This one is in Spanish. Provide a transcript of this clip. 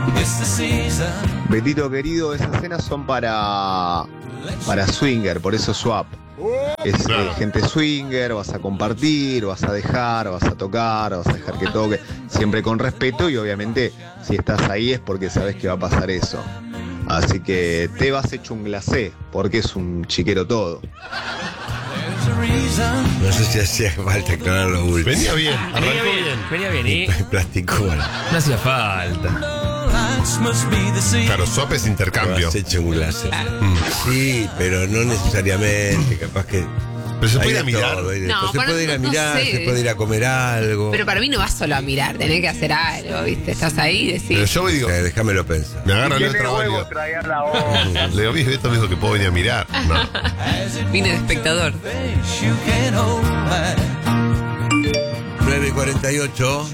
Betito querido, esas cenas son para swinger, por eso swap. Es Claro. gente swinger, vas a compartir, vas a dejar, vas a tocar, vas a dejar que toque, siempre con respeto y obviamente si estás ahí es porque sabes que va a pasar eso. Así que te vas hecho un glacé, porque es un chiquero todo. No sé si hacía falta aclarar lo último. Venía bien, arrancó bien. Venía bien y Plasticó. no hacía falta. Claro, swap es intercambio. Has hecho un láser. Sí, pero no necesariamente. Capaz que. Pero se puede hay ir a de mirar. todo, hay de No, todo. Se para- puede ir a no mirar, sé. se puede ir a comer algo. Pero para mí no vas solo a mirar, tenés que hacer algo, ¿viste? Estás ahí y Pero decís. yo digo, Déjamelo pensar. me agarra el Tiene otro huevos válido. traer la voz. Le digo, Beto me dijo que puedo venir a mirar. No. Vine de espectador. 9:48.